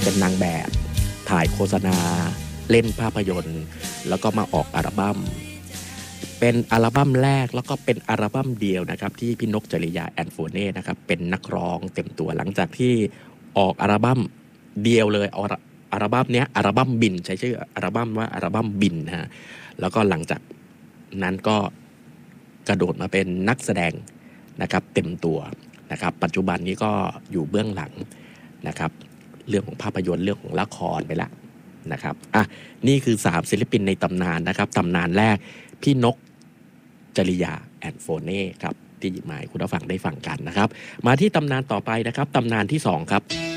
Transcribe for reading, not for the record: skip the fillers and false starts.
เป็นนางแบบถ่ายโฆษณาเล่นภาพยนตร์แล้วก็มาออกอัลบั้มเป็นอัลบั้มแรกแล้วก็เป็นอัลบั้มเดียวนะครับที่พี่นกจริยาแอนโฟเน่นะครับเป็นนักร้องเต็มตัวหลังจากที่ออกอัลบั้มเดียวเลยอัลบั้มเนี้ยอัลบั้มบินใช้ชื่ออัลบั้มว่าอัลบั้มบินนะฮะแล้วก็หลังจากนั้นก็กระโดดมาเป็นนักแสดงนะครับเต็มตัวนะครับปัจจุบันนี้ก็อยู่เบื้องหลังนะครับเรื่องของภาพยนตร์เรื่องของละครไปละนะครับนี่คือ3ศิลปินในตำนานนะครับตำนานแรกพี่นกจริยาแอนโฟเน่ครับที่หยิบมาให้คุณผู้ฟังได้ฟังกันนะครับมาที่ตำนานต่อไปนะครับตำนานที่2ครับ